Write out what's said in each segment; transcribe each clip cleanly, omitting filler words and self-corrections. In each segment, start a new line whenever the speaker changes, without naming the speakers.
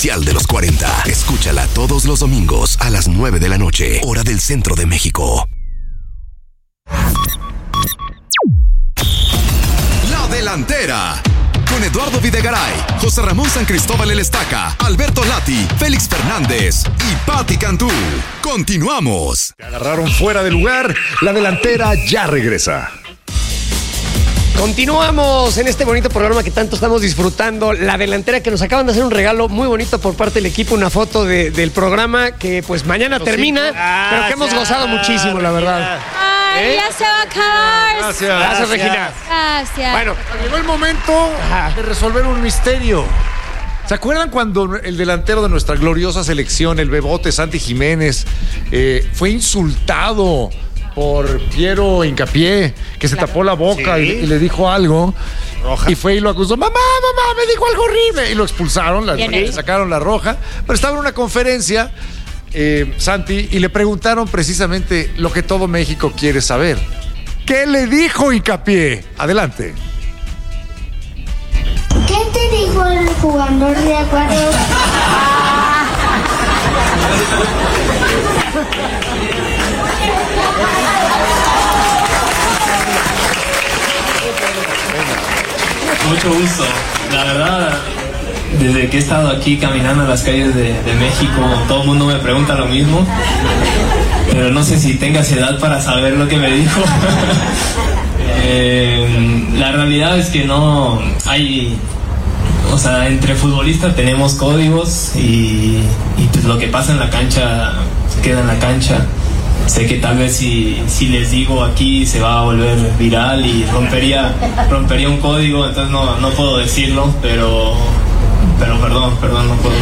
De los 40. Escúchala todos los domingos a las 9 de la noche, hora del centro de México. La Delantera. Con Eduardo Videgaray, José Ramón San Cristóbal El Estaca, Alberto Lati, Félix Fernández y Pati Cantú. Continuamos.
Se agarraron fuera de lugar. La Delantera ya regresa.
Continuamos en este bonito programa que tanto estamos disfrutando. La Delantera, que nos acaban de hacer un regalo muy bonito por parte del equipo, una foto del programa que pues mañana termina, pero que hemos gozado muchísimo, la verdad.
Ay, ya se va a acabar.
Gracias, Regina.
Gracias.
Bueno,
Llegó el momento de resolver un misterio. ¿Se acuerdan cuando el delantero de nuestra gloriosa selección, el Bebote Santi Jiménez, fue insultado por Piero Hincapié, que se tapó la boca y le dijo algo? Roja. Y fue y lo acusó. Mamá, me dijo algo horrible. Y lo expulsaron, le sacaron la roja. Pero estaba en una conferencia, Santi, y le preguntaron precisamente lo que todo México quiere saber. ¿Qué le dijo Hincapié? Adelante.
¿Qué te dijo el jugador de Acuario?
Mucho gusto. La verdad, desde que he estado aquí caminando en las calles de México, todo el mundo me pregunta lo mismo, pero no sé si tengas edad para saber lo que me dijo. La realidad es que no hay... O sea, entre futbolistas tenemos códigos y pues lo que pasa en la cancha queda en la cancha. Sé que tal vez si les digo aquí se va a volver viral y rompería un código, entonces no puedo decirlo, pero perdón, no puedo.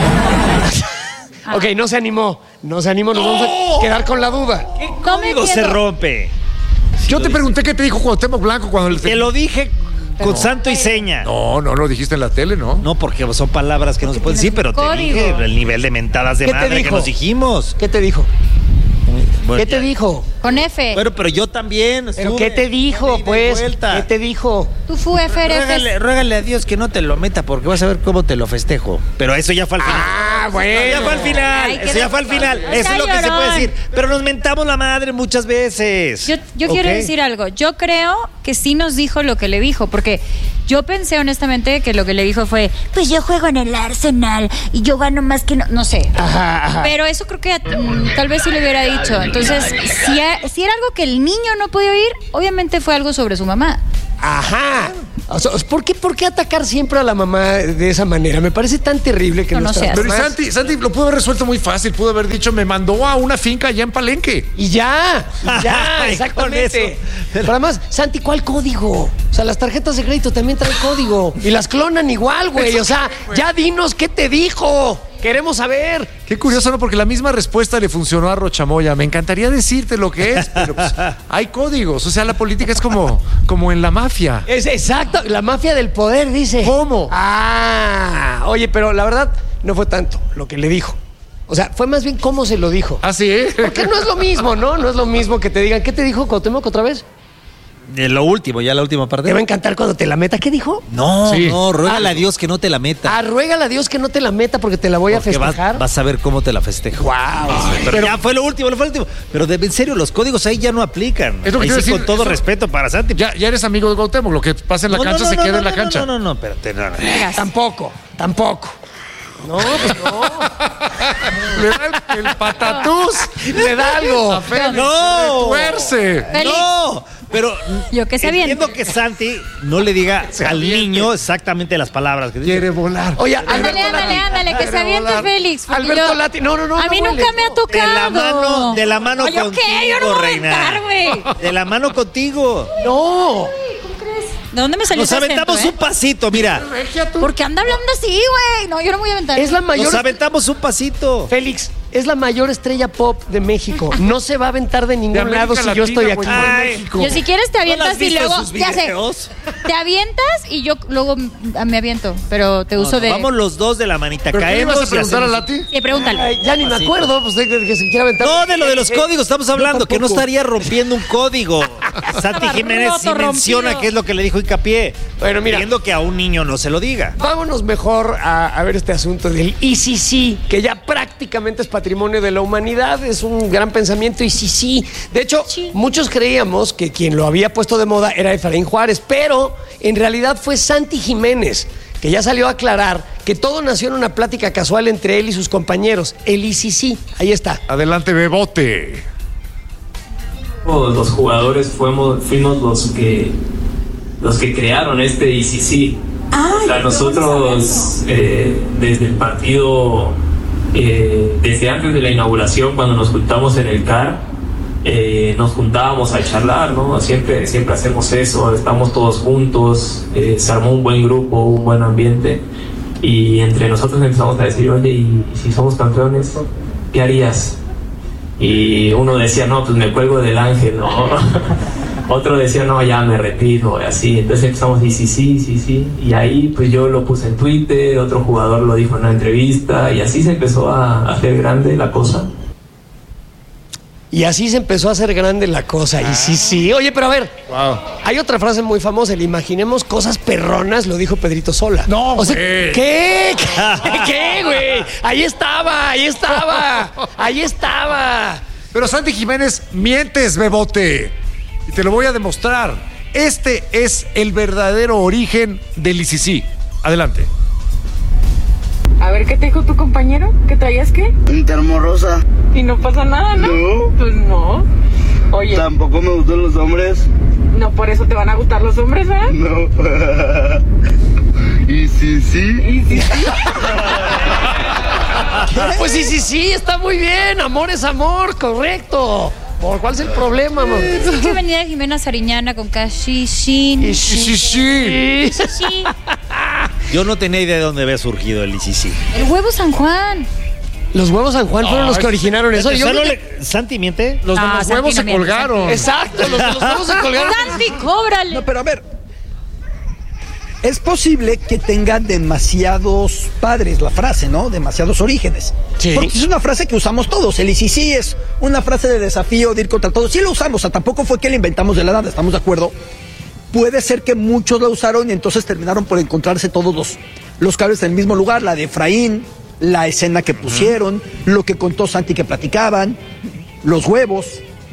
Ok, no se animó, nos vamos a quedar con la duda.
¿Qué código se rompe?
Yo te pregunté qué te dijo Cuauhtémoc Blanco cuando...
Te lo dije con santo y seña.
No lo dijiste en la tele, ¿no?
No, porque son palabras que no se pueden decir, pero te dije el nivel de mentadas de madre que nos dijimos.
¿Qué te dijo?
Bueno,
¿Qué te dijo?
Con F.
Bueno, pero yo también.
¿Pero qué te dijo, pues? ¿Qué te dijo?
Tú
Ruégale a Dios que no te lo meta porque vas a ver cómo te lo festejo. Pero eso ya fue al final.
Ah, bueno.
Ya fue al final. Eso ya fue al final. Eso es lo que se puede decir. Pero nos mentamos la madre muchas veces.
Yo quiero decir algo. Yo creo que sí nos dijo lo que le dijo, porque yo pensé honestamente que lo que le dijo fue, pues yo juego en el Arsenal y yo gano más que no sé.
Ajá.
Pero eso creo que tal vez sí le hubiera dicho. Entonces, si era algo que el niño no podía oír, obviamente fue algo sobre su mamá.
Ajá. O sea, ¿por qué atacar siempre a la mamá de esa manera? Me parece tan terrible que
no seas.
Pero Santi lo pudo haber resuelto muy fácil. Pudo haber dicho, me mandó a una finca allá en Palenque.
Y ya, exactamente. Pero además, Santi, ¿cuál código? O sea, las tarjetas de crédito también traen código. Y las clonan igual, güey. O sea, ya dinos qué te dijo. Queremos saber.
Qué curioso, ¿no? Porque la misma respuesta le funcionó a Rochamoya. Me encantaría decirte lo que es, pero pues, hay códigos. O sea, la política es como en la mafia.
Es exacto, la mafia del poder, dice.
¿Cómo?
Oye, pero la verdad no fue tanto lo que le dijo. O sea, fue más bien cómo se lo dijo.
¿Ah, sí?
Porque no es lo mismo, ¿no? No es lo mismo que te digan. ¿Qué te dijo Cuauhtémoc otra vez?
Lo último, ya la última parte.
Te va a encantar cuando te la meta. ¿Qué dijo?
No, ruégale a Dios que no te la meta.
Ruégale a Dios que no te la meta porque te la voy a festejar.
Vas a ver cómo te la festejo.
Wow.
Pero ya fue lo último. Pero en serio, los códigos ahí ya no aplican.
Es lo que
ahí
quiero
sí,
decir,
con todo respeto para Santi.
Ya eres amigo de Cuauhtémoc. Lo que pasa en la cancha se queda en la cancha.
No, espérate. No.
Tampoco. No, pues no.
Le da el patatús.
Le da algo.
No.
Tuerce.
No. Pero
yo que se
entiendo que Santi no le diga al niño exactamente las palabras que dice.
Quiere volar.
Oye,
ándale, que se aviente Félix.
Alberto Lati. No.
A mí nunca me ha tocado.
De la mano contigo,
Yo no voy a
reina.
aventar, güey.
De la mano contigo.
No.
¿De dónde me salió
Nos
ese
aventamos
acento,
un pasito, mira.
¿Por qué anda hablando así, güey? No, yo no voy a aventar.
Es la mayor.
Nos aventamos un pasito.
Félix, es la mayor estrella pop de México. No se va a aventar de ningún lado si yo estoy aquí.
Yo si quieres te avientas y luego ya sé.
Videos?
Te avientas y yo luego me aviento, pero te uso de.
Vamos los dos de la manita.
¿Pero qué le
caemos
ibas a preguntar a Lati?
Sí, pregúntale.
Ay, ya ni me acuerdo, pues de que se quiera aventar.
No, de lo de los códigos estamos hablando, que no
tampoco.
estaría rompiendo un código. Santi Jiménez sí
roto,
menciona
rompido.
qué es lo que le dijo Hincapié.
Bueno, mira.
Pidiendo que a un niño no se lo diga.
Vámonos mejor a ver este asunto del ICC, que ya prácticamente es patrimonio de la humanidad, es un gran pensamiento ICC. De hecho, muchos creíamos que quien lo había puesto de moda era Efraín Juárez, pero en realidad fue Santi Jiménez, que ya salió a aclarar que todo nació en una plática casual entre él y sus compañeros, el ICC. Ahí está.
Adelante, Bebote.
Los jugadores fuimos los que crearon este ICC. O sea, nosotros desde el partido, desde antes de la inauguración, cuando nos juntamos en el CAR, nos juntábamos a charlar, ¿no? Siempre hacemos eso, estamos todos juntos, se armó un buen grupo, un buen ambiente, y entre nosotros empezamos a decir, oye, ¿y si somos campeones, qué harías? Y uno decía, no, pues me cuelgo del ángel, ¿no? Otro decía, no, ya me retiro, y así. Entonces empezamos, sí. Y ahí, pues yo lo puse en Twitter, otro jugador lo dijo en una entrevista, y así se empezó a hacer grande la cosa.
Y así se empezó a hacer grande la cosa. Y sí. Oye, pero a ver, hay otra frase muy famosa, el imaginemos cosas perronas, lo dijo Pedrito Sola.
No,
o sea,
güey.
¿Qué, güey? Ahí estaba.
Pero Santi Jiménez, mientes, Bebote. Y te lo voy a demostrar. Este es el verdadero origen del ICC. Adelante.
A ver, ¿qué te dijo tu compañero? ¿Que traías qué?
Un termo rosa.
Y no pasa nada, ¿no?
No.
Pues no. Oye,
Tampoco me gustan los hombres.
no por eso te van a gustar los hombres, ¿verdad?
No. Y sí.
Y sí.
Pues sí, está muy bien. Amor es amor, correcto. ¿Cuál es el problema, amor?
Es que venía de Jimena Sariñana con Cashishin.
Sí.
Yo no tenía idea de dónde había surgido el ICC.
El huevo San Juan.
Los huevos San Juan fueron los que originaron eso. Yo creo que-
¿Santi miente?
Los de los
Santi
huevos
no
se
miente,
colgaron.
Exacto, los de los huevos se colgaron.
Santi, cóbrale.
No, pero a ver. Es posible que tenga demasiados padres la frase, ¿no? Demasiados orígenes.
Sí.
Porque es una frase que usamos todos. El ICC es una frase de desafío, de ir contra todos. Sí lo usamos, o sea, tampoco fue que la inventamos de la nada, ¿estamos de acuerdo? Puede ser que muchos la usaron y entonces terminaron por encontrarse todos los cables en el mismo lugar. La de Efraín, la escena que pusieron, lo que contó Santi que platicaban, los huevos.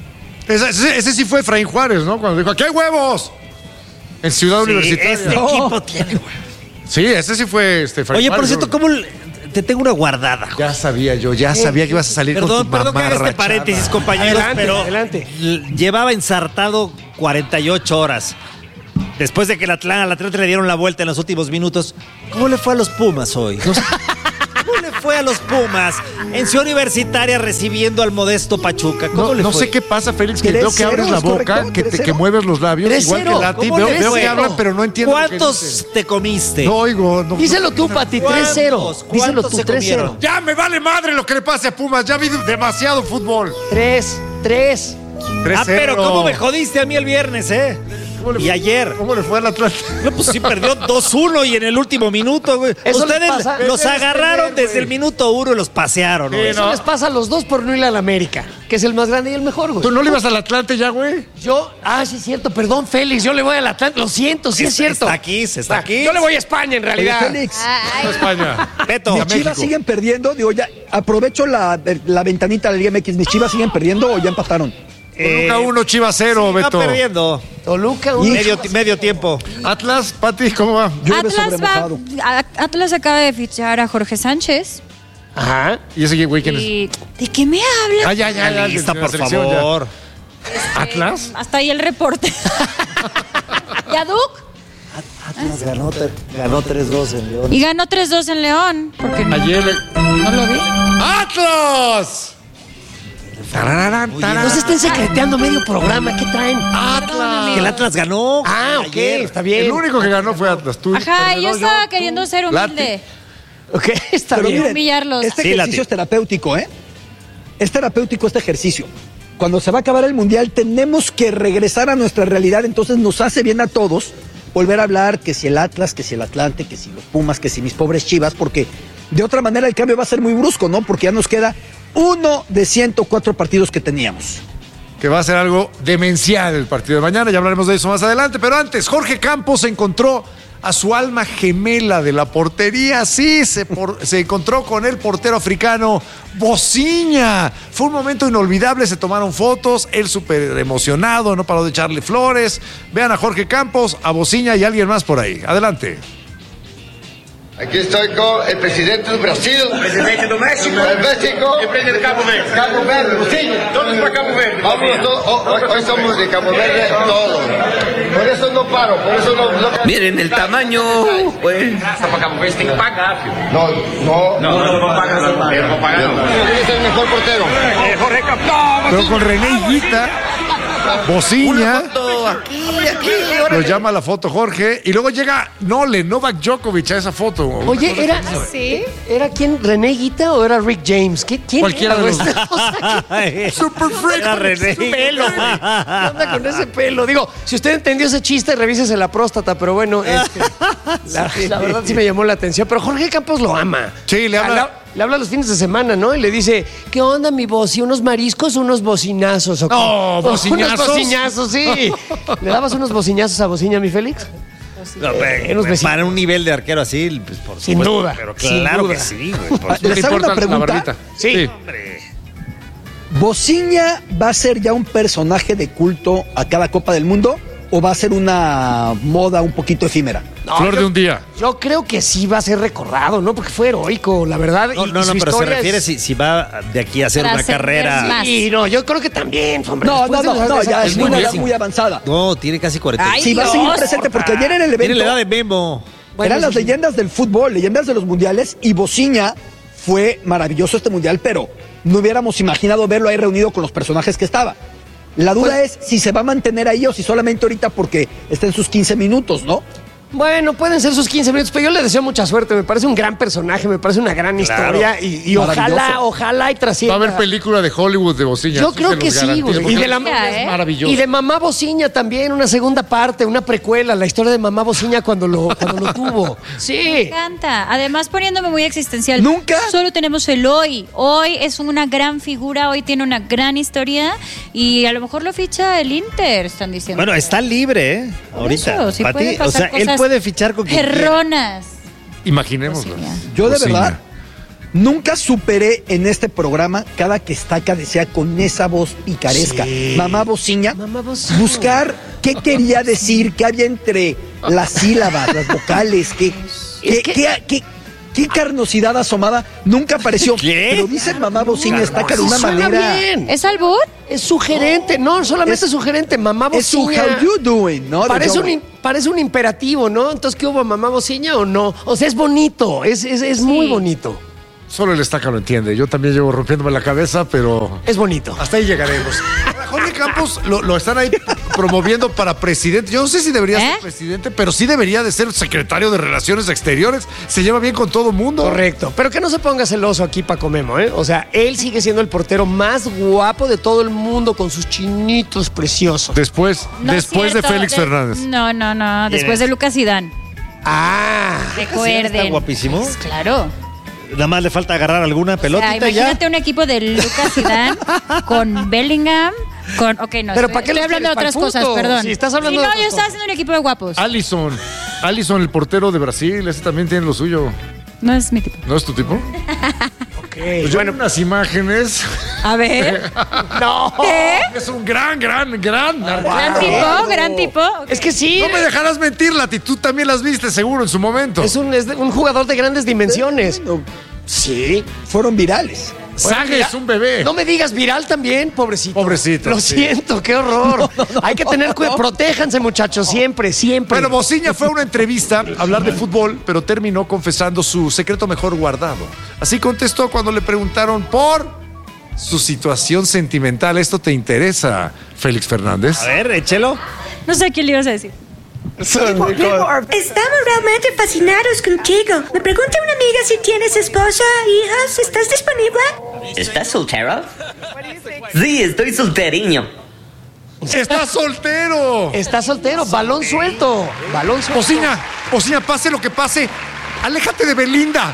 Ese sí fue Efraín Juárez, ¿no? Cuando dijo, ¡aquí hay huevos! En Ciudad Universitaria.
Este equipo tiene, güey.
Sí, ese sí fue Efraín
Oye, por
Juárez.
cierto, ¿cómo te tengo una guardada?
Ya sabía que ibas a salir con tu
Perdón que haga este
mamarrachada.
paréntesis, compañeros,
Adelante.
Llevaba ensartado 48 horas. Después de que el Atlante le dieron la vuelta en los últimos minutos. ¿Cómo le fue a los Pumas hoy? ¿Cómo le fue a los Pumas en Ciudad Universitaria recibiendo al modesto Pachuca? ¿Cómo le
No
fue?
sé qué pasa, Félix, que
3-0,
veo que abres la
¿es
boca,
correcto?
que
3-0.
mueves los labios,
3-0.
igual que Lati.
¿Cómo
Veo que
3-0?
hablan, pero no entiendo lo que
¿Cuántos
dicen.
te comiste?
No oigo. No.
Díselo tú, Pati, 3-0. Díselo
¿Cuántos
tú,
se
3-0.
comieron?
Ya me vale madre lo que le pase a Pumas. Ya vi demasiado fútbol.
3-3.
3-0.
Pero ¿cómo me jodiste a mí el viernes,
¿Cómo le
Y
fue-
ayer.
¿Cómo le fue al Atlante?
No, pues sí, perdió 2-1 y en el último minuto, güey.
Eso les
Ustedes
pasa.
los
Eres
agarraron
pendejo,
desde el minuto 1 y los pasearon, ¿no?
Sí,
Eso les pasa a los dos por no ir a la América, que es el más grande y el mejor, güey.
¿Tú no le ibas al Atlante ya, güey?
Yo, sí es cierto, perdón, Félix, yo le voy al Atlante, lo siento, sí es cierto.
Está aquí.
Yo le voy a España, en
Oye,
realidad.
Félix,
España.
Beto.
mis
a
Chivas
México.
siguen perdiendo. Digo, ya aprovecho la ventanita de la Liga MX. ¿Mis Chivas siguen perdiendo o ya empataron?
Toluca 1, Chivas 0,
Va
Beto.
perdiendo.
Toluca,
Medio tiempo.
Atlas, Pati, ¿cómo va?
Llueve sobre mojado.
Atlas acaba de fichar a Jorge Sánchez.
Ajá.
¿Y ese güey quién es?
Y, ¿de qué me hablas?
Ah, ya.
Lista,
de la
por
selección, ya.
favor.
¿Atlas?
Hasta ahí el reporte. ¿Yaduk?
Atlas ganó 3-2 en León.
Y ganó 3-2 en León. Porque no,
Ayer.
no lo vi.
¡Atlas! Tarararán, tararán.
No se estén secreteando medio programa, ¿qué traen?
¡Atlas!
Que el Atlas ganó.
Ah, ok,
ayer.
está bien.
El único que ganó fue Atlas. Tú,
Ajá, y yo
perdedor,
estaba
tú,
queriendo ser
Lati.
humilde.
Ok, está
Pero
bien.
miren,
Humillarlos.
este
Sí,
ejercicio
Lati.
es terapéutico, ¿eh? Es terapéutico este ejercicio. Cuando se va a acabar el Mundial tenemos que regresar a nuestra realidad, entonces nos hace bien a todos volver a hablar que si el Atlas, que si el Atlante, que si los Pumas, que si mis pobres Chivas, porque de otra manera el cambio va a ser muy brusco, ¿no? Porque ya nos queda uno de 104 partidos que teníamos.
Que va a ser algo demencial el partido de mañana, ya hablaremos de eso más adelante, pero antes, Jorge Campos encontró a su alma gemela de la portería, sí, se encontró con el portero africano Bociña. Fue un momento inolvidable, se tomaron fotos, él súper emocionado, no paró de echarle flores. Vean a Jorge Campos, a Bociña y a alguien más por ahí. Adelante.
Aquí estoy con el presidente del Brasil, el presidente de México, el presidente de Cabo Verde. Cabo Verde, Bociña. Todos para Cabo Verde. Hoy somos de Cabo Verde todos. Por eso no paro, por eso no.
Miren el tamaño, pues.
Para Cabo Verde tem que pagar, filho. No pagar. ¿Quién es el mejor portero? Jorge Campos.
Pero con René Higuita, Bociña.
Aquí.
Lo llama a la foto Jorge y luego llega Novak Djokovic a esa foto.
Oye, ¿era quién? ¿René Higuita o era Rick James? ¿Quién?
Cualquiera de los dos.
Super freak. Era René. Pelo, güey. ¿Qué onda con ese pelo? Digo, si usted entendió ese chiste, revísese la próstata, pero bueno, la verdad sí me llamó la atención. Pero Jorge Campos lo ama.
Sí, le habla.
Le habla los fines de semana, ¿no? Y le dice, ¿qué onda, mi Boci? ¿Unos mariscos o unos bocinazos?
No, bociñazos.
Unos bocinazos, sí. ¿Le dabas unos bociñazos a Bociña, mi Félix?
No, para un nivel de arquero así, pues por
sin
supuesto,
duda.
pero claro que sí, güey.
¿Les hago una pregunta?
Sí.
Hombre.
¿Bociña va a ser ya un personaje de culto a cada Copa del Mundo o va a ser una moda un poquito efímera?
No, Flor de un día.
Yo creo que sí va a ser recordado, ¿no? Porque fue heroico, la verdad.
No, pero se refiere si va de aquí a hacer una carrera.
Y no, yo creo que también, hombre.
No, ya es una edad muy avanzada.
No, tiene casi 40.
Sí, va a seguir presente porque ayer en el evento.
Tiene la edad de Memo.
Eran las leyendas del fútbol, leyendas de los mundiales, y Bociña fue maravilloso este mundial, pero no hubiéramos imaginado verlo ahí reunido con los personajes que estaba. La duda es si se va a mantener ahí o si solamente ahorita porque está en sus 15 minutos, ¿no?
Bueno, pueden ser sus 15 minutos, pero yo le deseo mucha suerte. Me parece un gran personaje, me parece una gran historia y ojalá y trascienda.
Va a haber película de Hollywood de Bociña.
Yo creo que sí, güey.
Es maravilloso.
Y de Mamá Bociña también, una segunda parte, una precuela, la historia de Mamá Bociña cuando lo tuvo. Sí.
Me encanta. Además, poniéndome muy existencial.
¿Nunca?
Solo tenemos el hoy. Hoy es una gran figura, hoy tiene una gran historia y a lo mejor lo ficha el Inter, están diciendo.
Bueno, está libre, ¿eh? Ahorita.
Eso, sí puede pasar,
o sea,
cosas
él puede fichar con quien
perronas.
Imaginémoslo.
Yo de verdad nunca superé en este programa cada que Estaca decía con esa voz picaresca, sí. Mamá Bociña, buscar qué quería decir, qué había entre las sílabas, las vocales, qué carnosidad asomada, nunca apareció.
¿Qué?
Pero dice Mamá Bociña Estaca de una manera.
Bien.
¿Es albur?
Es sugerente, no, solamente es sugerente. Mamá Bociña.
Es su how you doing, ¿no?
Parece un imperativo, ¿no? Entonces, ¿qué hubo, Mamá Bociña o no? O sea, es bonito, es muy bonito.
Solo el Estaca lo entiende. Yo también llevo rompiéndome la cabeza, pero
es bonito.
Hasta ahí llegaremos. Jorge Campos lo están ahí promoviendo para presidente. Yo no sé si debería ser presidente, pero sí debería de ser secretario de Relaciones Exteriores. Se lleva bien con todo mundo.
Correcto. Pero que no se ponga celoso aquí Paco Memo, ¿eh? O sea, él sigue siendo el portero más guapo de todo el mundo con sus chinitos preciosos.
Después de Félix Fernández.
No. Después de Lucas Zidane. Recuerden.
¿Está guapísimo?
Pues, claro.
Nada más le falta agarrar alguna pelotita.
Imagínate un equipo de Lucas Zidane con Bellingham,
pero ¿para qué
estoy hablando de otras cosas, perdón.
Si estás hablando de
yo estaba haciendo un equipo de guapos.
Alisson, el portero de Brasil, ese también tiene lo suyo.
No es mi tipo.
¿No es tu tipo? Pues bueno, unas imágenes.
A ver.
No.
¿Qué?
Es un gran
Gran tipo. Okay.
Es que sí.
No me dejarás mentir, Lati. Tú también las viste seguro en su momento.
Es un jugador de grandes dimensiones.
Sí, fueron virales.
Sague es un bebé.
No me digas viral también, pobrecito.
Pobrecito.
Lo siento, qué horror. No. Hay que tener cuidado. Protéjanse, muchachos, siempre.
Bueno, Bociña fue a una entrevista a hablar de fútbol, pero terminó confesando su secreto mejor guardado. Así contestó cuando le preguntaron por su situación sentimental. ¿Esto te interesa, Félix Fernández?
A ver, échelo.
No sé a quién le ibas a decir.
Estamos realmente fascinados contigo. Me pregunta una amiga si tienes esposa, hijos. ¿Estás disponible?
¿Estás soltero? Sí, estoy solteriño.
¡Está soltero!
Está soltero, balón suelto. Balón suelto.
Bocina, pase lo que pase, aléjate de Belinda.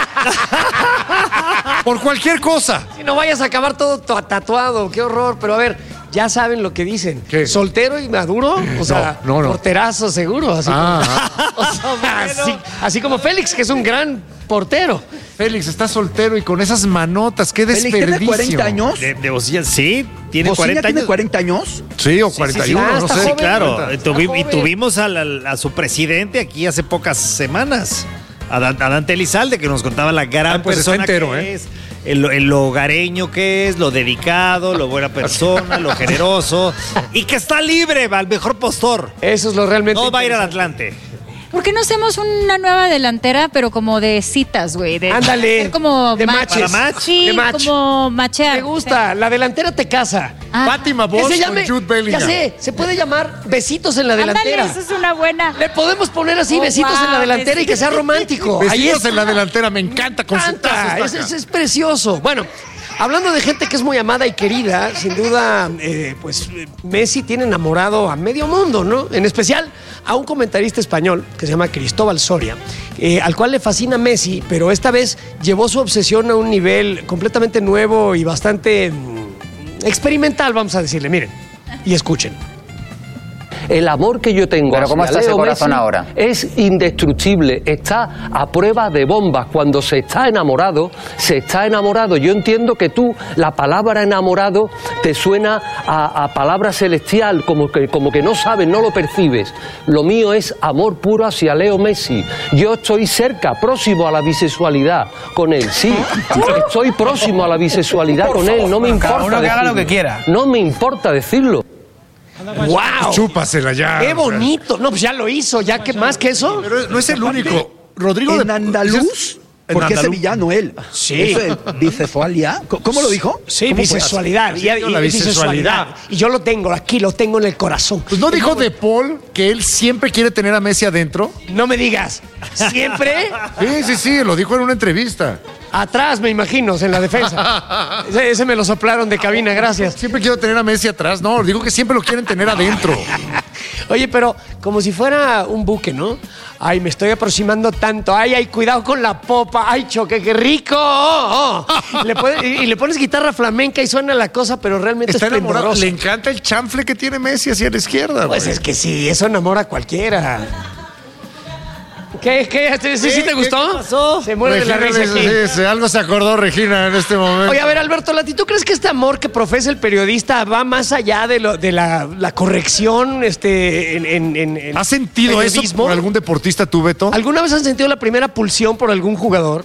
Por cualquier cosa.
Si no vayas a acabar todo tatuado, qué horror. Pero a ver, ya saben lo que dicen.
¿Qué?
¿Soltero y maduro? O sea,
no.
porterazo seguro. Así, o sea, así como Félix, que es un gran portero.
Félix está soltero y con esas manotas, qué
Félix
desperdicio.
tiene 40 años.
De Bocilla, sí, tiene
¿Bocilla
40 años.
tiene 40 años?
Sí, o 41, no
está
sé.
joven,
Claro,
está
y
joven.
tuvimos a su presidente aquí hace pocas semanas, a Dante Elizalde, que nos contaba la gran
pues está
persona
entero,
que es, el hogareño que es, lo dedicado, lo buena persona, lo generoso, y que está libre, al mejor postor.
Eso es lo realmente.
No va a ir al Atlante.
¿Por qué no hacemos una nueva delantera, pero como de citas, güey?
Ándale.
Hacer como
De
match.
matches.
Para match.
Sí,
De match.
como machear.
Me gusta, la delantera te casa.
Ah.
Fátima
Que
Bosch
se
con
llame,
Jude Bellingham.
ya sé, se puede llamar Besitos en la
Ándale,
delantera.
esa es una buena.
Le podemos poner así,
Oh,
Besitos en la
wow,
delantera y que sea romántico. Ahí
Besitos
está.
en la delantera, me encanta con su
Encanta,
taza.
es precioso. Bueno, hablando de gente que es muy amada y querida, sin duda, Messi tiene enamorado a medio mundo, ¿no? En especial a un comentarista español que se llama Cristóbal Soria, al cual le fascina Messi, pero esta vez llevó su obsesión a un nivel completamente nuevo y bastante experimental, vamos a decirle. Miren y escuchen.
El amor que yo tengo
Pero ¿cómo
hacia
está ese
Leo
corazón
Messi
ahora?
es indestructible, está a prueba de bombas. Cuando se está enamorado, se está enamorado. Yo entiendo que tú, la palabra enamorado, te suena a palabra celestial, como que no sabes, no lo percibes. Lo mío es amor puro hacia Leo Messi. Yo estoy cerca, próximo a la bisexualidad con él, sí. Estoy próximo a la bisexualidad con él, no me importa
Cada uno que haga lo que
decirlo.
quiera.
No me importa decirlo.
¡Wow!
Chúpasela ya.
¡Qué bonito! No, pues ya lo hizo, ya que más que eso.
Pero no es el único. Rodrigo
En andaluz, porque es sevillano él.
Sí.
Eso es bisexualidad. ¿Cómo lo dijo?
Sí,
¿Cómo fue?
bisexualidad.
Así digo, la bisexualidad.
Y yo lo tengo aquí, lo tengo en el corazón.
Pues no dijo De Paul que él siempre quiere tener a Messi adentro.
No me digas. ¿Siempre?
Sí, lo dijo en una entrevista.
Atrás, me imagino, en la defensa. Ese me lo soplaron de cabina, gracias.
Siempre quiero tener a Messi atrás. No, digo que siempre lo quieren tener adentro.
Oye, pero como si fuera un buque, ¿no? Ay, me estoy aproximando tanto. Ay, cuidado con la popa. Ay, choque, qué rico. Y le pones guitarra flamenca y suena la cosa, pero realmente
Está
es
enamorado.
esplendoroso.
Le encanta el chanfle que tiene Messi hacia la izquierda.
Pues
güey.
es que sí, eso enamora a cualquiera. ¿Qué? ¿Sí te gustó?
¿Qué pasó?
Se muere de la
Regina,
risa aquí.
sí, algo se acordó Regina en este momento.
Oye, a ver, Alberto Lati, ¿tú crees que este amor que profesa el periodista va más allá de la corrección en
¿Has sentido eso
periodismo?
por algún deportista tú, Beto?
¿Alguna vez has sentido la primera pulsión por algún jugador?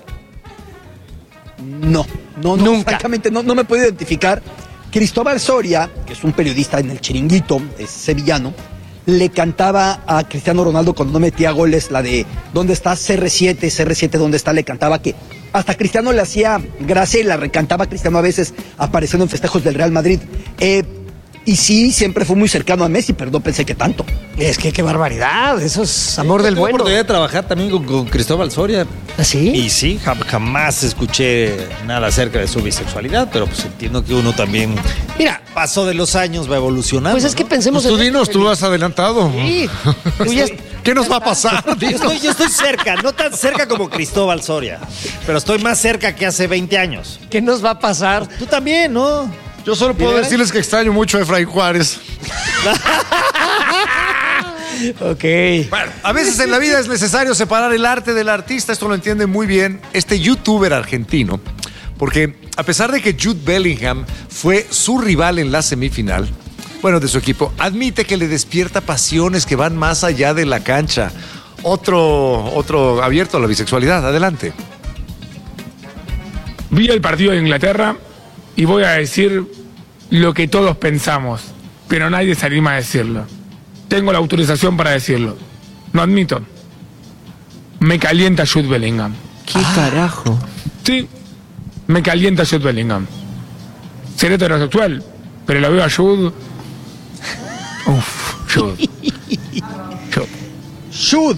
No,
Nunca.
francamente no me puedo identificar. Cristóbal Soria, que es un periodista en El Chiringuito, es sevillano, le cantaba a Cristiano Ronaldo cuando no metía goles, la de ¿dónde está CR7, dónde está? Le cantaba que hasta Cristiano le hacía gracia y la recantaba Cristiano a veces apareciendo en festejos del Real Madrid. Y sí, siempre fue muy cercano a Messi, pero no pensé que tanto.
Es que qué barbaridad, eso es amor del
Tuve
bueno.
oportunidad de trabajar también con Cristóbal Soria.
¿Ah, sí?
Y sí, jamás escuché nada acerca de su bisexualidad, pero pues entiendo que uno también,
Mira,
paso de los años, va evolucionando.
pues es que
¿no?
pensemos
Pues tú
en
dinos, tú vas adelantado.
Sí. Tú ya-
¿Qué nos va a pasar?
Yo estoy cerca, no tan cerca como Cristóbal Soria, pero estoy más cerca que hace 20 años.
¿Qué nos va a pasar?
Tú también, ¿no?
Yo solo puedo decirles que extraño mucho a Efraín Juárez.
Ok.
Bueno, a veces en la vida es necesario separar el arte del artista. Esto lo entiende muy bien este youtuber argentino. Porque a pesar de que Jude Bellingham fue su rival en la semifinal, bueno, de su equipo, admite que le despierta pasiones que van más allá de la cancha. Otro abierto a la bisexualidad. Adelante.
Vi el partido de Inglaterra y voy a decir lo que todos pensamos, pero nadie se anima a decirlo. Tengo la autorización para decirlo. Lo admito. Me calienta Jude Bellingham.
¿Qué carajo?
Sí, me calienta Jude Bellingham. Seré heterosexual, pero lo veo a Jude. Uf, Jude.
Should.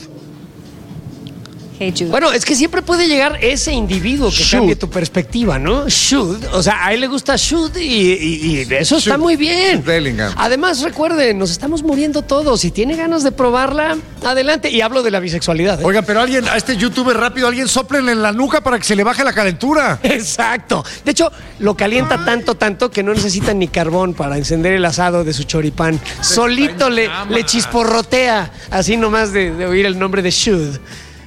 Hey Jude.
Bueno, es que siempre puede llegar ese individuo que cambie tu perspectiva, ¿no? Should. O sea, a él le gusta should y eso está muy bien.
Bellingham.
Además, recuerden, nos estamos muriendo todos. Si tiene ganas de probarla, adelante. Y hablo de la bisexualidad.
Oigan, pero alguien, a este youtuber rápido, alguien sóplenle en la nuca para que se le baje la calentura.
Exacto. De hecho, lo calienta tanto que no necesita ni carbón para encender el asado de su choripán. Solito le chisporrotea, así nomás de oír el nombre de should.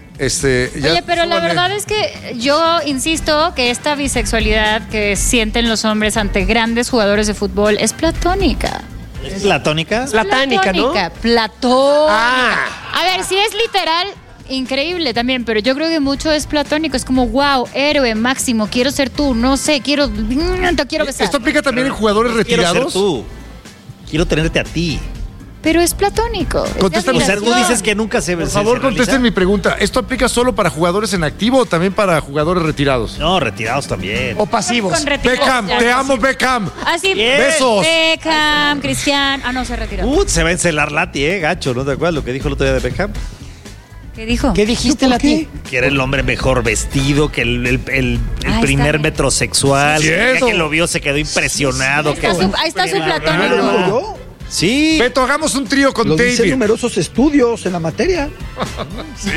Oye, pero la verdad es que yo insisto que esta bisexualidad que sienten los hombres ante grandes jugadores de fútbol es platónica.
¿Es platónica?
Platónica, ¿no?
Platónica. A ver, si es literal, increíble también, pero yo creo que mucho es platónico. Es como, wow, héroe máximo, quiero ser tú, no sé, te quiero besar.
¿Esto aplica también en jugadores retirados?
Quiero ser tú. Quiero tenerte a ti.
Pero es platónico.
Contéstame.
O sea, tú dices que nunca se...
Por favor, contesten mi pregunta. ¿Esto aplica solo para jugadores en activo o también para jugadores retirados?
No, retirados también.
O pasivos.
Beckham, te amo, Beckham.
Así,
besos.
Beckham, Cristiano. Ah, no, se retiró.
Se va a encelar Lati, gacho. ¿No te acuerdas lo que dijo el otro día de Beckham?
¿Qué dijo?
¿Qué dijiste, Lati?
Que era el hombre mejor vestido, que el primer metrosexual. Que lo vio, se quedó impresionado.
Ahí está su platónico.
Sí.
Beto, hagamos un trío con David.
Dicen numerosos estudios en la materia.
Sí.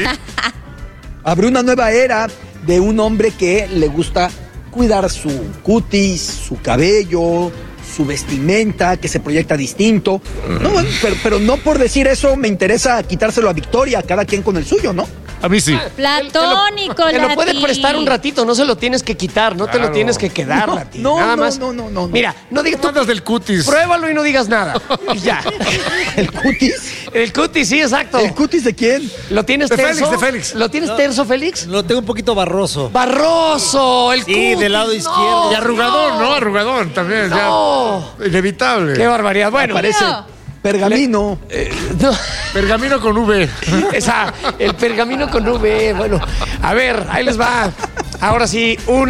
Abrió una nueva era de un hombre que le gusta cuidar su cutis, su cabello, su vestimenta, que se proyecta distinto. No, bueno, pero no por decir eso me interesa quitárselo a Victoria, cada quien con el suyo, ¿no?
A mí sí.
Platónico,
Te lo puede
Lati.
prestar un ratito, no se lo tienes que quitar, no te lo tienes que quedar, Lati. Nada más.
No.
Mira, no digas tú.
Mandas del cutis.
Pruébalo y no digas nada. Y ya.
¿El cutis?
El cutis, sí, exacto.
¿El cutis de quién?
¿Lo tienes
De
terso?
Félix, de Félix.
¿Lo tienes terso, Félix?
Lo tengo un poquito barroso.
¡Barroso! El
Sí,
cutis,
del lado
no.
izquierdo.
Y arrugadón, ¿no? Arrugadón también.
No.
Ya. Inevitable.
¡Qué barbaridad! Bueno,
Parece pergamino.
no.
Pergamino con V.
El pergamino con V. Bueno, a ver, ahí les va. Ahora sí, un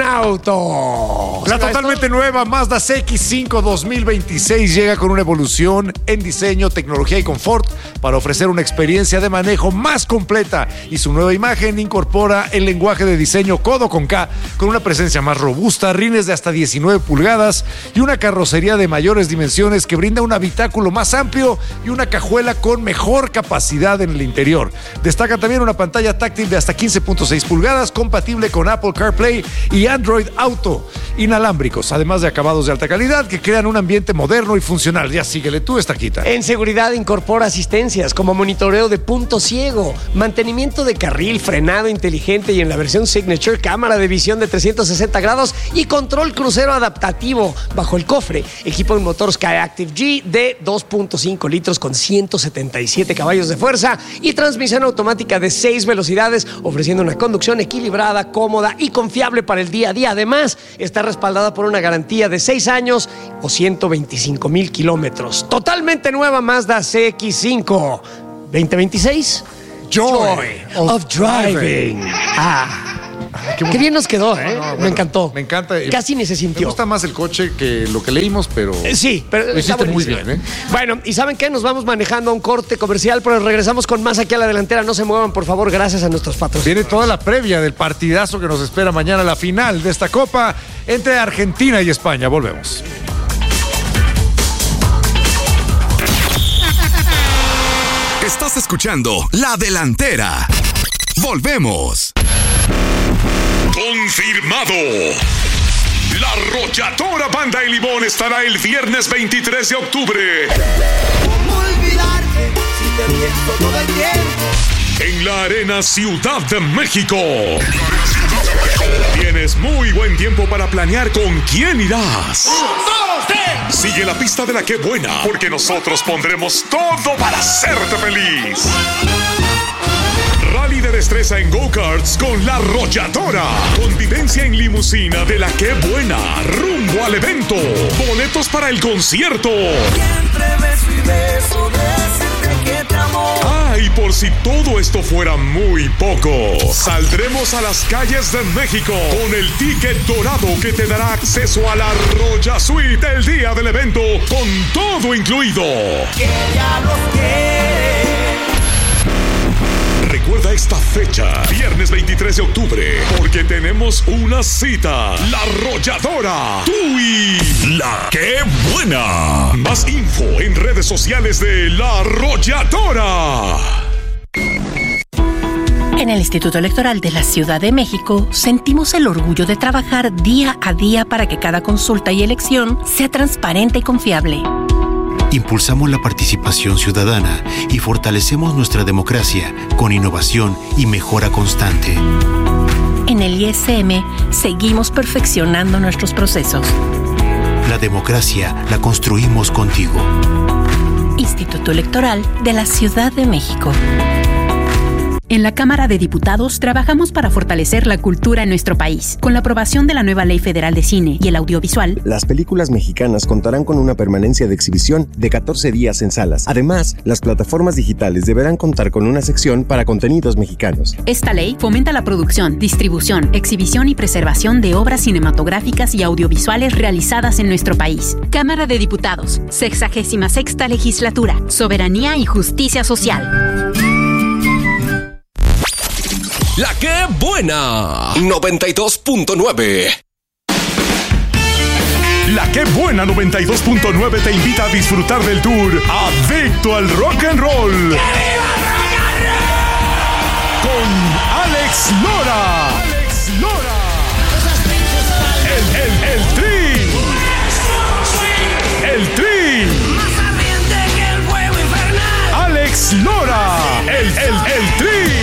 auto.
La totalmente nueva Mazda CX-5 2026 llega con una evolución en diseño, tecnología y confort para ofrecer una experiencia de manejo más completa, y su nueva imagen incorpora el lenguaje de diseño codo con K, con una presencia más robusta, rines de hasta 19 pulgadas y una carrocería de mayores dimensiones que brinda un habitáculo más amplio y una cajuela con mejor capacidad en el interior. Destaca también una pantalla táctil de hasta 15.6 pulgadas compatible con Apple CarPlay y Android Auto, inalámbricos, además de acabados de alta calidad que crean un ambiente moderno y funcional. Ya síguele tú, Estaquita.
En seguridad incorpora asistencias como monitoreo de punto ciego, mantenimiento de carril, frenado inteligente y en la versión Signature, cámara de visión de 360 grados y control crucero adaptativo. Bajo el cofre, equipo en motor Skyactiv G de 2.5 litros con 177 caballos de fuerza y transmisión automática de 6 velocidades, ofreciendo una conducción equilibrada, cómoda y confiable para el día a día. Además, está respaldada por una garantía de 6 años o 125,000 kilómetros. Totalmente nueva Mazda CX-5 2026. Joy of Driving. Qué bien nos quedó, ¿eh?
No,
me encantó.
Me encanta.
Casi ni se sintió.
Me gusta más el coche que lo que leímos, pero...
Sí, pero
lo hiciste muy bien, ¿eh?
Bueno, ¿y saben qué? Nos vamos manejando a un corte comercial, pero regresamos con más aquí a la delantera. No se muevan, por favor, gracias a nuestros patrocinadores.
Viene toda la previa del partidazo que nos espera mañana, la final de esta Copa entre Argentina y España. Volvemos.
Estás escuchando La Delantera. Volvemos.
Confirmado. La Arrolladora Banda y Limón estará el viernes 23 de octubre.
¿Cómo olvidarte si te pienso todo el tiempo?
En la Arena Ciudad de México. Tienes muy buen tiempo para planear con quién irás.
1, 2, 3.
Sigue la pista de la que buena, porque nosotros pondremos todo para hacerte feliz. Rally de destreza en go-karts con La Arrolladora. Convivencia en limusina de la que buena. Rumbo al evento. Boletos para el concierto.
Siempre beso y beso, decirte que te amo.
Y por si todo esto fuera muy poco, saldremos a las calles de México con el ticket dorado que te dará acceso a la Arroya Suite el día del evento, con todo incluido.
Que ya los quiere.
Recuerda esta fecha, viernes 23 de octubre, porque tenemos una cita. La Arrolladora. Tú y La Qué Buena. Más info en redes sociales de La Arrolladora.
En el Instituto Electoral de la Ciudad de México sentimos el orgullo de trabajar día a día para que cada consulta y elección sea transparente y confiable.
Impulsamos la participación ciudadana y fortalecemos nuestra democracia con innovación y mejora constante.
En el ISM seguimos perfeccionando nuestros procesos.
La democracia la construimos contigo.
Instituto Electoral de la Ciudad de México.
En la Cámara de Diputados trabajamos para fortalecer la cultura en nuestro país. Con la aprobación de la nueva Ley Federal de Cine y el Audiovisual,
las películas mexicanas contarán con una permanencia de exhibición de 14 días en salas. Además, las plataformas digitales deberán contar con una sección para contenidos mexicanos.
Esta ley fomenta la producción, distribución, exhibición y preservación de obras cinematográficas y audiovisuales realizadas en nuestro país. Cámara de Diputados, 66ª Legislatura, Soberanía y Justicia Social.
La Qué Buena 92.9.
La Qué Buena 92.9 te invita a disfrutar del tour Adicto al Rock and Roll. ¡Que viva el rock and roll! Con Alex Lora. Alex Lora. El Tri. El Tri.
Más ardiente que el fuego infernal.
Alex Lora. El Tri.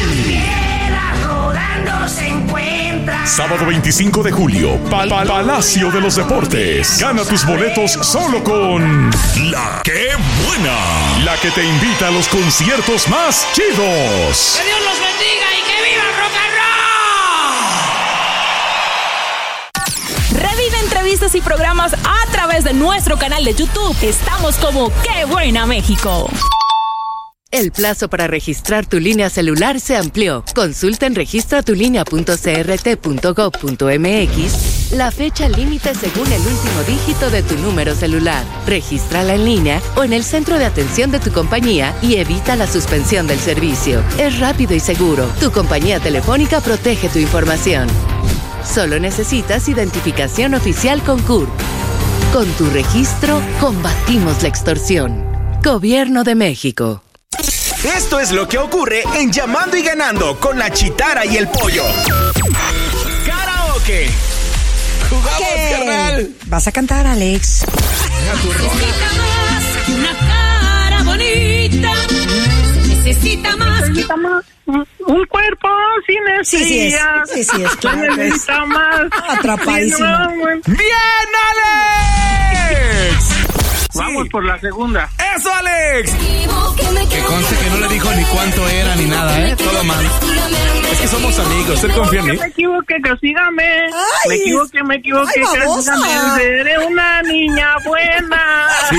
Se encuentra.
Sábado 25 de julio, Palacio de los Deportes. Gana tus boletos solo con La Qué Buena, la que te invita a los conciertos más chidos.
Que Dios los bendiga y que viva el rock and roll.
Revive entrevistas y programas a través de nuestro canal de YouTube. Estamos como Qué Buena México.
El plazo para registrar tu línea celular se amplió. Consulta en registratulinea.crt.gov.mx la fecha límite según el último dígito de tu número celular. Regístrala en línea o en el centro de atención de tu compañía y evita la suspensión del servicio. Es rápido y seguro. Tu compañía telefónica protege tu información. Solo necesitas identificación oficial con CURP. Con tu registro, combatimos la extorsión. Gobierno de México.
Esto es lo que ocurre en Llamando y Ganando con la Chitara y el Pollo. ¡Karaoke! ¡Jugamos, carnal!
¿Vas a cantar, Alex?
Necesita más que una cara bonita. Necesita más.
Necesita más. Un cuerpo sin estrellas.
Sí, es claro.
Necesita más.
Atrapadísimo.
¡Bien, Alex!
Vamos por la segunda.
¡Eso, Alex!
Que conste que no le dijo ni cuánto era ni nada, ¿eh? Todo mal. Es que somos amigos, él confía en mí.
Me equivoqué, castígame.
Ay,
Me equivoqué, castígame. Seré una niña buena.
Sí.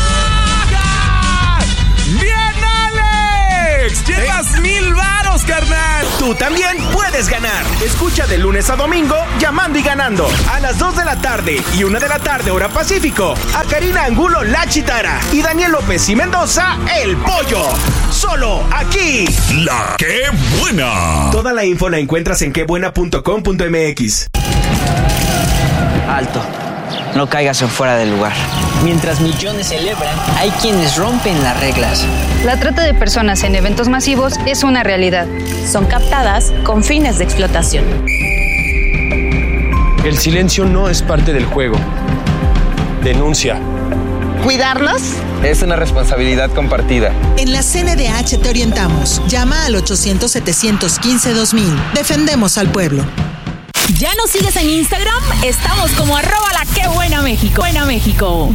¡Bien, Alex! ¡Llevas 1,000 varos, carnal! Tú también puedes ganar. Escucha de lunes a domingo Llamando y Ganando. A las 2 de la tarde y 1 de la tarde, hora Pacífico. A Karina Angulo, La Chitara. Y Daniel López y Mendoza, El Pollo. Solo aquí.
La Qué Buena.
Toda la info la encuentras en quebuena.com.mx.
Alto. No caigas en fuera del lugar. Mientras millones celebran, hay quienes rompen las reglas.
La trata de personas en eventos masivos es una realidad.
Son captadas con fines de explotación.
El silencio no es parte del juego. Denuncia.
¿Cuidarnos?
Es una responsabilidad compartida.
En la CNDH te orientamos. Llama al 800-715-2000. Defendemos al pueblo.
¿Ya nos sigues en Instagram? Estamos como @LaQueBuenaMéxico. Buena México.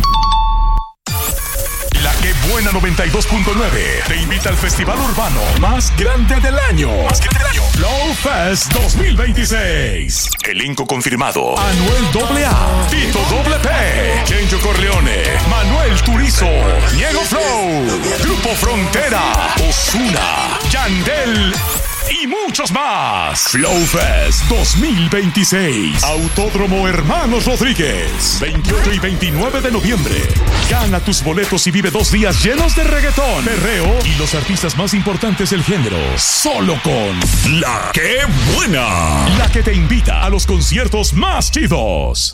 La Qué Buena 92.9 te invita al festival urbano más grande del año. Flow Fest 2026. Elenco confirmado: Anuel AA, Tito P, Kenjo Corleone, Manuel Turizo, Diego Flow, Grupo Frontera, Ozuna, Yandel y muchos más. Flow Fest 2026. Autódromo Hermanos Rodríguez. 28 y 29 de noviembre. Gana tus boletos y vive 2 días llenos de reggaetón, perreo y los artistas más importantes del género. Solo con La Que Buena. La que te invita a los conciertos más chidos.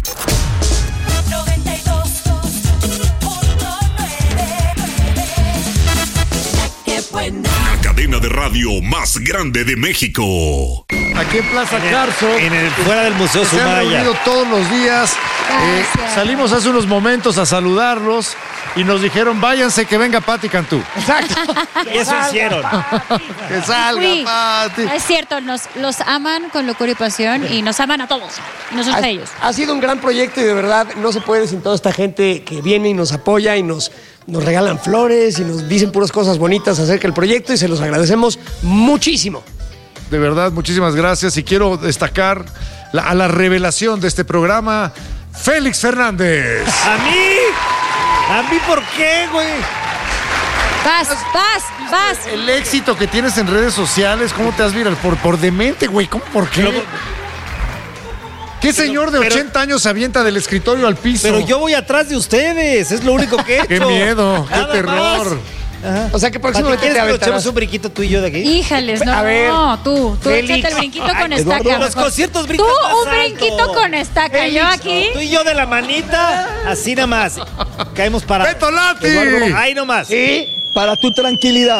La cadena de radio más grande de México.
Aquí en Plaza Carso.
Fuera del Museo
se han
Sumaya.
reunido todos los días. Salimos hace unos momentos a saludarlos y nos dijeron, váyanse que venga Pati Cantú.
Exacto.
Y eso hicieron.
Que salga
Fui.
Pati.
Es cierto, los aman con locura y pasión y nos aman a todos, y nosotros a ellos.
Ha sido un gran proyecto y de verdad no se puede sin toda esta gente que viene y nos apoya y nos regalan flores y nos dicen puras cosas bonitas acerca del proyecto y se los agradecemos muchísimo.
De verdad, muchísimas gracias y quiero destacar a la revelación de este programa, Félix Fernández.
¿A mí por qué, güey?
Vas.
El éxito que tienes en redes sociales, ¿cómo te has viral? Por demente, güey, ¿cómo por qué? ¿Qué señor de 80 años se avienta del escritorio al piso?
Pero yo voy atrás de ustedes, es lo único que he hecho.
¡Qué miedo! ¡Qué
Nada
terror!
más.
Ajá. O sea que próximamente
¿Quieres
te
que lo
aventarás
echemos un brinquito tú y yo de aquí?
Híjales, no,
A ver,
tú
Félix.
échate el brinquito con
Eduardo,
estaca.
los conciertos brincan
Tú
más
un
alto.
brinquito con estaca,
Félix,
yo aquí.
Tú y yo de la manita, así nada más. Caemos para.
¡Beto Lati!
Eduardo,
Ahí nomás.
Y para tu tranquilidad,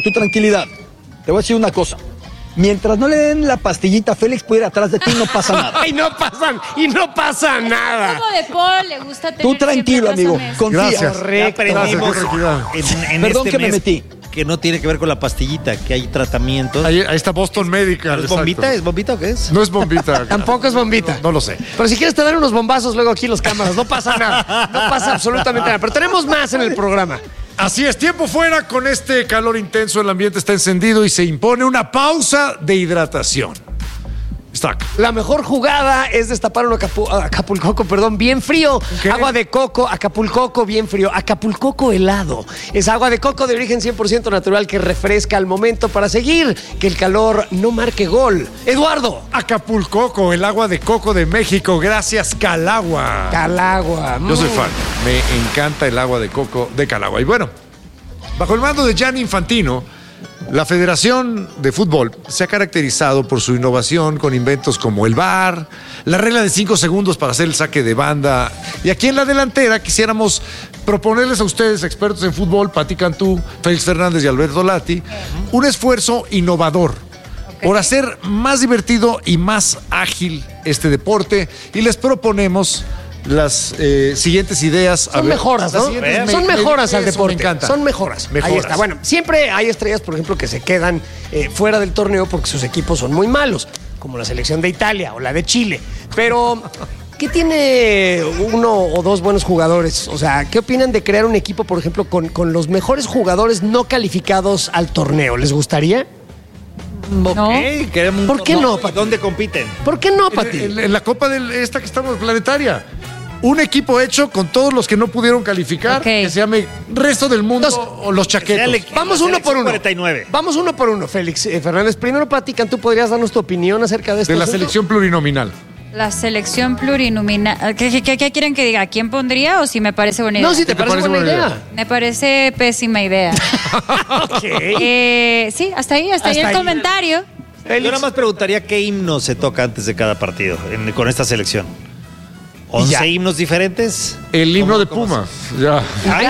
te voy a decir una cosa. Mientras no le den la pastillita a Félix, puede ir atrás de ti y no pasa nada.
y no pasa nada.
Como de Paul, le gusta tener
Tú tranquilo,
siempre
amigo.
razones.
Confía.
Gracias.
Ya aprendimos en
Perdón
este
que me
mes
metí.
que no tiene que ver con la pastillita, que hay tratamientos.
Ahí está Boston Medical.
¿Es
exacto.
bombita? ¿Es bombita o qué es?
No es bombita.
Tampoco es bombita.
No lo sé.
Pero si quieres te dan unos bombazos luego aquí en las cámaras, no pasa nada. No pasa absolutamente nada. Pero tenemos más en el programa.
Así es, tiempo fuera con este calor intenso, el ambiente está encendido y se impone una pausa de hidratación. Está.
La mejor jugada es destapar un Acapulcoco, bien frío.
¿Qué?
Agua de coco, Acapulcoco bien frío. Acapulcoco helado. Es agua de coco de origen 100% natural que refresca al momento para seguir que el calor no marque gol. Eduardo.
Acapulcoco, el agua de coco de México, gracias Calagua.
Calagua.
Yo soy fan, me encanta el agua de coco de Calagua. Y bueno, bajo el mando de Gianni Infantino, la Federación de Fútbol se ha caracterizado por su innovación con inventos como el VAR, la regla de 5 segundos para hacer el saque de banda. Y aquí en la delantera quisiéramos proponerles a ustedes, expertos en fútbol, Pati Cantú, Félix Fernández y Alberto Lati, un esfuerzo innovador por hacer más divertido y más ágil este deporte. Y les proponemos las siguientes ideas.
Son mejoras, ¿no? Son mejoras al deporte.
Me encanta.
Son mejoras. Ahí está. Bueno, siempre hay estrellas, por ejemplo, que se quedan fuera del torneo porque sus equipos son muy malos, como la selección de Italia o la de Chile. Pero, ¿qué tiene uno o dos buenos jugadores? O sea, ¿qué opinan de crear un equipo, por ejemplo, con los mejores jugadores no calificados al torneo? ¿Les gustaría?
Okay, queremos
¿Por qué no, Pati?
¿Dónde compiten?
¿Por qué no, Pati?
En la Copa de esta que estamos, planetaria. Un equipo hecho con todos los que no pudieron calificar, que se llame Resto del Mundo o los chaquetos.
Vamos uno por uno.
49.
Vamos uno por uno, Félix Fernández. Primero, Pati, ¿tú podrías darnos tu opinión acerca de esto?
De la selección plurinominal.
La selección plurinominal. ¿Qué quieren que diga? ¿Quién pondría o si me parece buena idea?
No, si te parece buena idea.
Me parece pésima idea. Sí, hasta ahí el comentario.
Yo nada más preguntaría qué himno se toca antes de cada partido con esta selección. ¿11 himnos diferentes?
El himno de Pumas. Ya.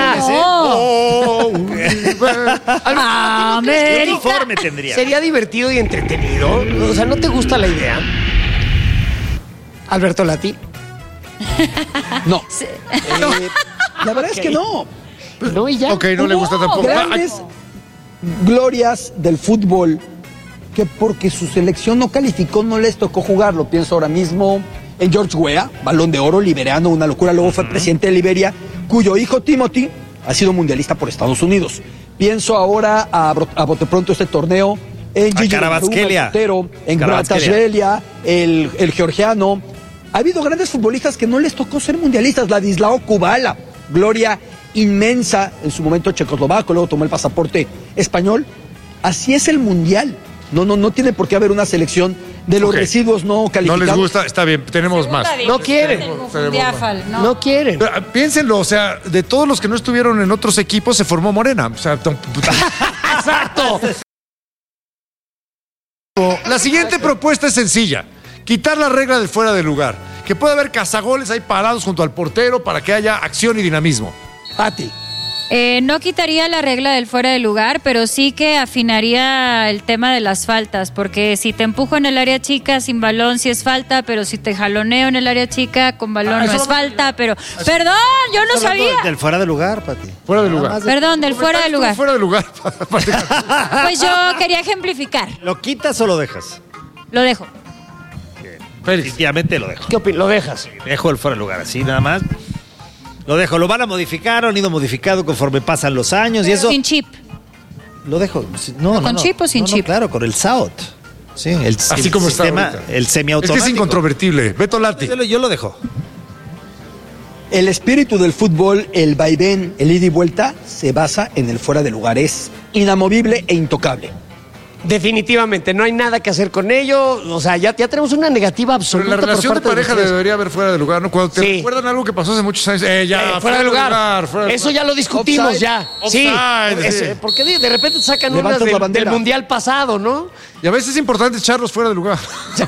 ¿Qué uniforme tendría?
¿Sería divertido y entretenido? O sea, ¿no te gusta la idea? Alberto Lati.
No. La verdad es que no.
No, y ya.
Ok, no le gusta tampoco.
Grandes glorias del fútbol que porque su selección no calificó no les tocó jugarlo. Pienso ahora mismo en George Weah, Balón de Oro, liberiano, una locura. Luego fue presidente de Liberia, cuyo hijo Timothy ha sido mundialista por Estados Unidos. Pienso ahora a bote pronto este torneo en Gigi
Kvaratskhelia,
en Kvaratskhelia, el georgiano. Ha habido grandes futbolistas que no les tocó ser mundialistas. Ladislao Kubala, gloria inmensa en su momento checoslovaco, luego tomó el pasaporte español. Así es el mundial. No tiene por qué haber una selección de los residuos no calificados.
No les gusta, está bien, tenemos más.
No quieren. No quieren.
Pero, piénsenlo, o sea, de todos los que no estuvieron en otros equipos se formó Morena. O sea,
¡Exacto!
La siguiente propuesta es sencilla. Quitar la regla del fuera de lugar. Que pueda haber cazagoles ahí parados junto al portero para que haya acción y dinamismo.
Pati.
No quitaría la regla del fuera de lugar, pero sí que afinaría el tema de las faltas, porque si te empujo en el área chica sin balón sí es falta, pero si te jaloneo en el área chica con balón no es falta, pero... Perdón, yo no sabía.
Del fuera de lugar, Pati.
Fuera de lugar.
Perdón, del fuera de lugar.
Fuera de lugar.
Pues yo quería ejemplificar.
¿Lo quitas o lo dejas?
Lo dejo.
Definitivamente lo dejo.
¿Qué opinas? ¿Lo dejas?
Dejo el fuera de lugar, así nada más. Lo dejo, lo van a modificar, han ido modificando conforme pasan los años y eso.
Sin chip.
Lo dejo. No,
¿Con chip o sin chip?
Claro, con el SAOT. Sí,
así como
sistema,
está ahorita.
El semiautomático.
Es que es incontrovertible. Beto Lati.
Yo lo dejo.
El espíritu del fútbol, el vaivén, el ida y vuelta, se basa en el fuera de lugar. Es inamovible e intocable.
Definitivamente, no hay nada que hacer con ello. O sea, ya tenemos una negativa absoluta.
Pero la relación de
por parte
pareja debería haber fuera de lugar, ¿no? Cuando te recuerdan algo que pasó hace muchos años,
fuera de lugar. Eso ya lo discutimos.
Offside.
Ya.
Offside,
Sí. Porque de repente sacan unas
Levantas la bandera.
del mundial pasado, ¿no?
Y a veces es importante echarlos fuera de lugar.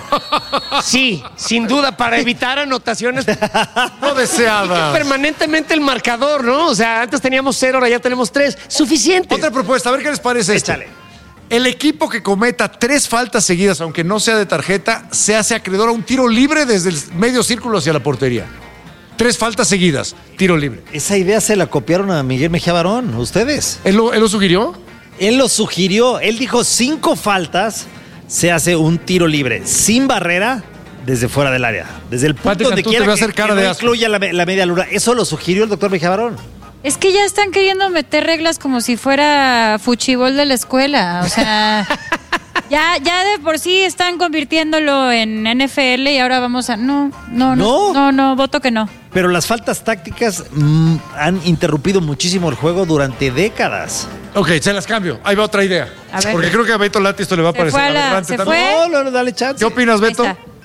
Sí, sin duda, para evitar anotaciones
no deseadas.
Permanentemente el marcador, ¿no? O sea, antes teníamos 0, ahora ya tenemos 3. Suficiente.
Otra propuesta, a ver qué les parece esto.
Échale.
El equipo que cometa 3 faltas seguidas, aunque no sea de tarjeta, se hace acreedor a un tiro libre desde el medio círculo hacia la portería. 3 faltas seguidas, tiro libre.
Esa idea se la copiaron a Miguel Mejía Barón, ustedes.
¿Él lo sugirió?
Él lo sugirió. Él dijo 5 faltas, se hace un tiro libre, sin barrera, desde fuera del área. Desde el punto donde quiera que no incluya la media luna. Eso lo sugirió el doctor Mejía Barón.
Es que ya están queriendo meter reglas como si fuera fuchibol de la escuela. O sea, ya de por sí están convirtiéndolo en NFL y ahora vamos a... No, voto que no.
Pero las faltas tácticas han interrumpido muchísimo el juego durante décadas.
Ok, se las cambio. Ahí va otra idea.
A ver.
Porque creo que a Beto Lati esto le va a parecer aberrante.
No, dale chance.
¿Qué opinas, Beto?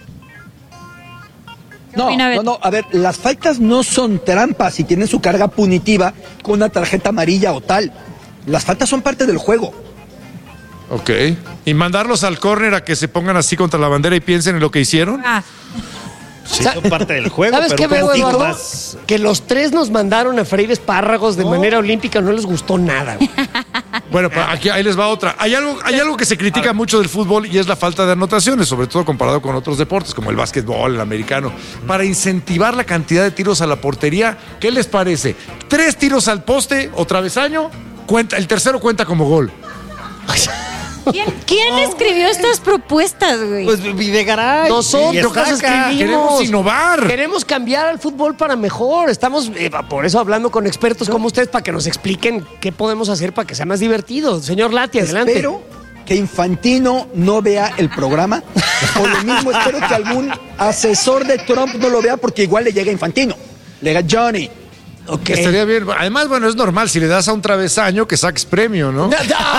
No, a ver, las faltas no son trampas y tienen su carga punitiva con una tarjeta amarilla o tal. Las faltas son parte del juego.
Ok. ¿Y mandarlos al córner a que se pongan así contra la bandera y piensen en lo que hicieron?
Sí, son parte del juego.
¿Sabes
pero
qué veo, Eduardo?
más...
Que los 3 nos mandaron a freír espárragos de manera olímpica, no les gustó nada. Güey.
Bueno, ahí les va otra. Hay algo que se critica mucho del fútbol y es la falta de anotaciones, sobre todo comparado con otros deportes como el básquetbol, el americano. Para incentivar la cantidad de tiros a la portería, ¿qué les parece? 3 tiros al poste o travesaño, el tercero cuenta como gol.
¿Quién escribió estas propuestas, güey?
Pues Videgaray.
Nosotros escribimos.
Queremos innovar.
Queremos cambiar al fútbol para mejor. Estamos por eso hablando con expertos como ustedes para que nos expliquen qué podemos hacer para que sea más divertido. Señor Lati, adelante.
Espero que Infantino no vea el programa. O lo mismo espero que algún asesor de Trump no lo vea porque igual le llega Infantino. Le llega Johnny.
Okay. Estaría bien. Además, bueno, es normal. Si le das a un travesaño, que saques premio, ¿no?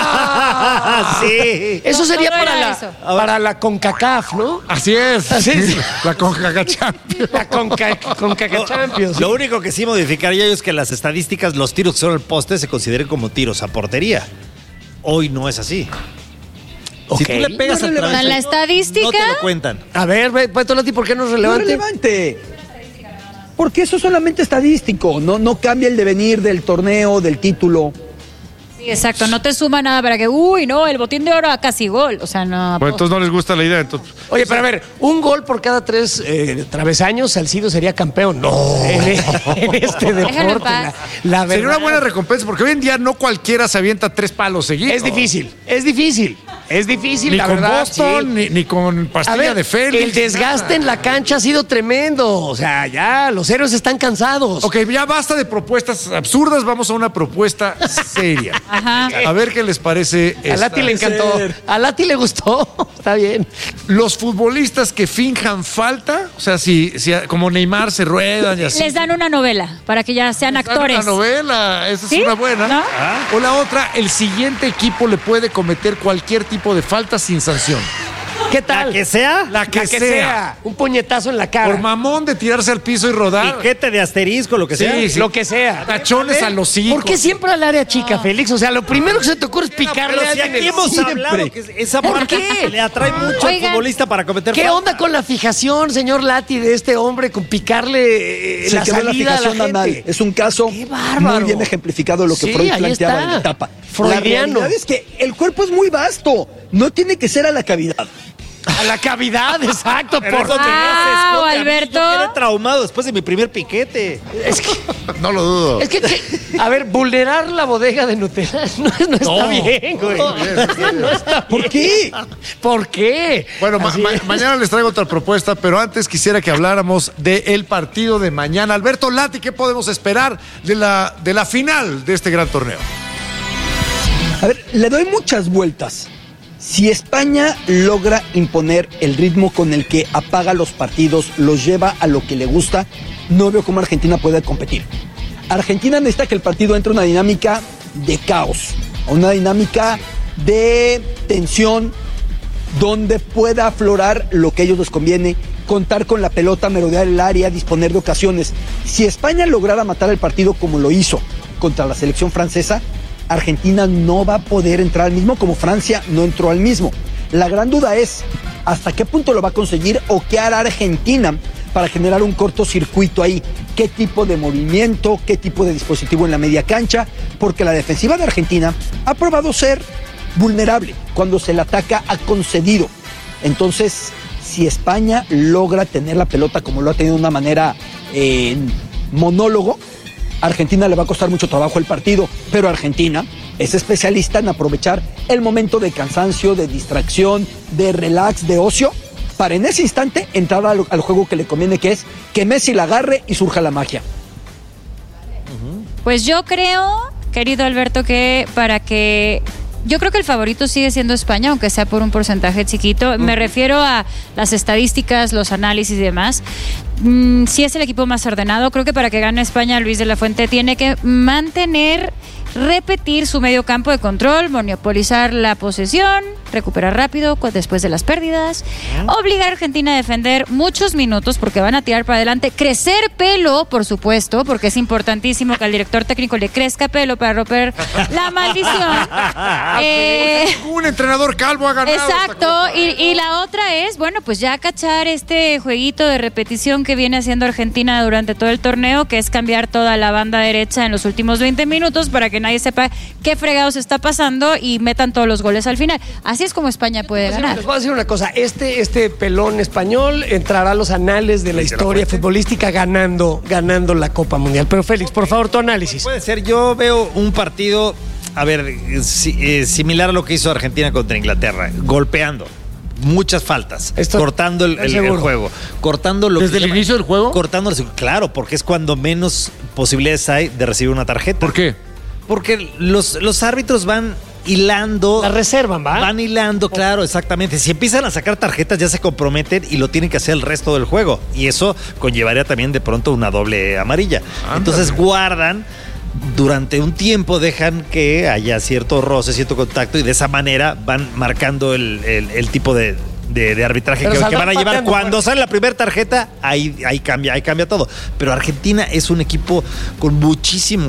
Sí. Eso sería para la CONCACAF, ¿no?
Así es.
Así.
La CONCACAF Champions.
La CONCACAF Champions.
Lo único que sí modificaría yo es que las estadísticas, los tiros que son al poste, se consideren como tiros a portería. Hoy no es así.
Okay.
Si tú le pegas al travesaño,
la estadística,
no te lo cuentan.
A ver, Beto Lati, ¿por qué no es relevante?
No es relevante. Porque eso es solamente estadístico, no cambia el devenir del torneo, del título.
Sí, exacto, no te suma nada para que, el botín de oro a casi gol. O sea, no.
Bueno, entonces no les gusta la idea. Entonces...
Oye, pero a ver, un gol por cada 3 travesaños, Salcido sería campeón. No. En este deporte. La
sería una buena recompensa, porque hoy en día no cualquiera se avienta 3 palos seguidos.
Es difícil,
ni
la
con
verdad.
Boston,
sí.
ni con pastilla de Félix.
El desgaste en la cancha ha sido tremendo. O sea, ya los héroes están cansados.
Ok, ya basta de propuestas absurdas, vamos a una propuesta seria.
Ajá.
A ver qué les parece.
A Lati le encantó. A Lati le gustó. Está bien.
Los futbolistas que finjan falta, o sea, si como Neymar se ruedan y así.
Les dan una novela para que ya sean actores.
Una novela, esa
¿Sí?
es una buena.
¿No?
O la otra, el siguiente equipo le puede cometer cualquier tipo tipo de falta sin sanción.
¿Qué tal?
¿La que sea?
La que sea.
Un puñetazo en la cara.
Por mamón de tirarse al piso y rodar.
Piquete de asterisco, lo que sea.
Sí,
Lo que sea.
Tachones a los hijos.
¿Por qué siempre al área chica, Félix? O sea, lo primero que se te ocurre es picarle
Pero
a
si
alguien
aquí
en el
hemos
siempre.
hablado que esa
¿Por
parte
qué?
le atrae mucho al futbolista para cometer
¿Qué
falta.
onda con la fijación, señor Lati, de este hombre con picarle
Se
la
quedó
salida a la
fijación
gente?
anal. Es un caso muy bien ejemplificado de lo que
Sí,
Freud
ahí
planteaba
está.
en la etapa.
Freudiano.
La realidad es que el cuerpo es muy vasto. No tiene que ser a la cavidad.
A la cavidad, exacto.
Pero
Por
eso te
Wow,
haces,
Alberto.
Yo quedé traumado después de mi primer piquete.
Es que,
No lo dudo.
es que, a ver, vulnerar la bodega de Nutella no está bien, güey. No está bien.
¿Por qué?
¿Por qué?
Bueno,
Así es.
mañana les traigo otra propuesta, pero antes quisiera que habláramos del partido de mañana. Alberto Lati, ¿qué podemos esperar de la final de este gran torneo?
A ver, le doy muchas vueltas. Si España logra imponer el ritmo con el que apaga los partidos, los lleva a lo que le gusta, no veo cómo Argentina puede competir. Argentina necesita que el partido entre en una dinámica de caos, una dinámica de tensión, donde pueda aflorar lo que a ellos les conviene, contar con la pelota, merodear el área, disponer de ocasiones. Si España lograra matar el partido como lo hizo contra la selección francesa, Argentina no va a poder entrar al mismo como Francia no entró al mismo. La gran duda es hasta qué punto lo va a conseguir o qué hará Argentina para generar un cortocircuito ahí. ¿Qué tipo de movimiento, qué tipo de dispositivo en la media cancha? Porque la defensiva de Argentina ha probado ser vulnerable. Cuando se le ataca ha concedido. Entonces, si España logra tener la pelota como lo ha tenido de una manera monólogo, a Argentina le va a costar mucho trabajo el partido, pero Argentina es especialista en aprovechar el momento de cansancio, de distracción, de relax, de ocio, para en ese instante entrar al juego que le conviene, que es que Messi la agarre y surja la magia.
Pues yo creo, querido Alberto, que yo creo que el favorito sigue siendo España, aunque sea por un porcentaje chiquito. Me refiero a las estadísticas, los análisis y demás. Sí es el equipo más ordenado. Creo que para que gane España, Luis de la Fuente tiene que repetir su medio campo de control, monopolizar la posesión, recuperar rápido después de las pérdidas, obligar a Argentina a defender muchos minutos porque van a tirar para adelante, crecer pelo, por supuesto, porque es importantísimo que al director técnico le crezca pelo para romper la maldición.
Un entrenador calvo ha ganado.
Exacto, y la otra es, bueno, pues ya cachar este jueguito de repetición que viene haciendo Argentina durante todo el torneo, que es cambiar toda la banda derecha en los últimos 20 minutos para que nadie sepa qué fregados está pasando y metan todos los goles al final. Así es como España puede ganar.
Les voy a decir una cosa, este pelón español entrará a los anales de la historia futbolística ganando la Copa Mundial. Pero Félix, por favor, tu análisis.
Puede ser, yo veo un partido, a ver, similar a lo que hizo Argentina contra Inglaterra, golpeando. Muchas faltas, cortando el juego, cortando lo
¿Desde el inicio del juego?
Cortando, claro, porque es cuando menos posibilidades hay de recibir una tarjeta.
¿Por qué?
Porque los árbitros van hilando.
La reservan, ¿va?
Van hilando, claro, exactamente. Si empiezan a sacar tarjetas ya se comprometen y lo tienen que hacer el resto del juego. Y eso conllevaría también de pronto una doble amarilla. Ándale. Entonces guardan. Durante un tiempo dejan que haya cierto roce, cierto contacto y de esa manera van marcando el tipo de arbitraje que van a llevar. Cuando sale la primera tarjeta, ahí cambia todo. Pero Argentina es un equipo con muchísimo